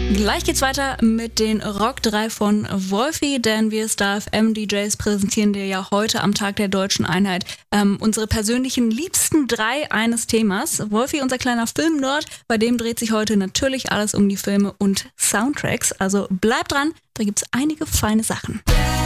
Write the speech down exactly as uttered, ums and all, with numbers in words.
Gleich geht's weiter mit den Rock drei von Wolfi, denn wir Star F M-D Js präsentieren dir ja heute am Tag der Deutschen Einheit ähm, unsere persönlichen liebsten drei eines Themas. Wolfi, unser kleiner Filmnerd, bei dem dreht sich heute natürlich alles um die Filme und Soundtracks. Also bleib dran, da gibt's einige feine Sachen.